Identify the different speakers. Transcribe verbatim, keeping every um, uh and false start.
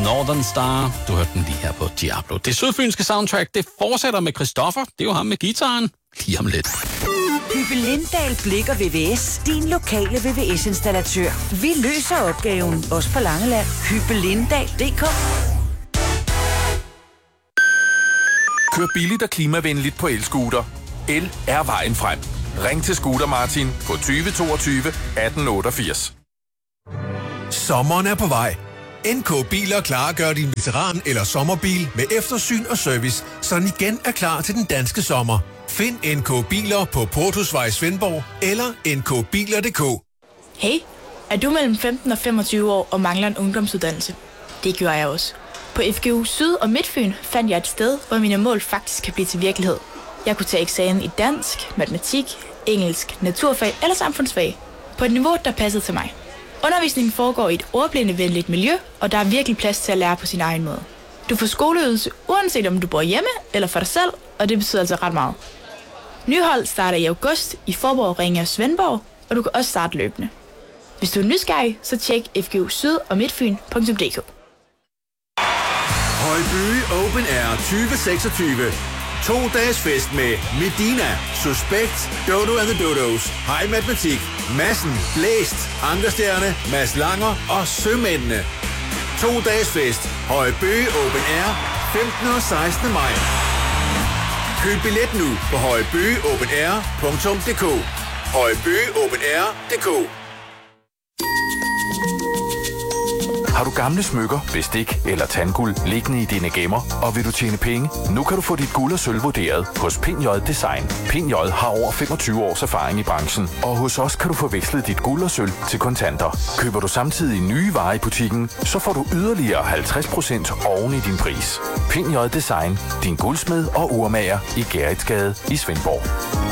Speaker 1: Northern Star. Du hørte den lige her på Diablo. Det sydfynske soundtrack, det fortsætter med Christoffer. Det er jo ham med guitaren. Lige om lidt.
Speaker 2: Hyppe Lindahl Blikker V V S. Din lokale V V S-installatør. Vi løser opgaven. Også på Langeland. Hyppe Lindahl punktum d k.
Speaker 3: Kør billigt og klimavenligt på elscooter. El er vejen frem. Ring til Scooter Martin på tyve toogtyve atten otteogfirs.
Speaker 4: Sommeren er på vej. N K Biler klargør din veteran eller sommerbil med eftersyn og service, så den igen er klar til den danske sommer. Find N K Biler på Portusvej Svendborg eller n k biler punktum d k.
Speaker 5: Hey, er du mellem femten og femogtyve år og mangler en ungdomsuddannelse? Det gør jeg også. På F G U Syd og Midtfyn fandt jeg et sted, hvor mine mål faktisk kan blive til virkelighed. Jeg kunne tage eksamen i dansk, matematik, engelsk, naturfag eller samfundsfag. På et niveau, der passede til mig. Undervisningen foregår i et ordblindevenligt miljø, og der er virkelig plads til at lære på sin egen måde. Du får skoleydelse, uanset om du bor hjemme eller for dig selv, og det betyder altså ret meget. Nyhold starter i august i Forborg, Ringe og Svendborg, og du kan også starte løbende. Hvis du er nysgerrig, så tjek f g u syd og midtfyn punktum d k.
Speaker 6: Højby Open Air tyve seksogtyve. To dages fest med Medina, Suspekt, Dodo and the Dodos, High Matematik, Madsen, Blæst, Ankerstjerne, Mads Langer og Sømændene. To dages fest. Højby Open Air femtende og sekstende maj. Køb billet nu på højby open air punktum d k. højby open air punktum d k.
Speaker 3: Har du gamle smykker, bestik eller tandguld liggende i dine gemmer, og vil du tjene penge? Nu kan du få dit guld og sølv vurderet hos Pind J Design. Pind J har over femogtyve års erfaring i branchen, og hos os kan du få vekslet dit guld og sølv til kontanter. Køber du samtidig nye varer i butikken, så får du yderligere halvtreds procent oven i din pris. Pind J Design, din guldsmed og urmager i Gerritsgade i Svendborg.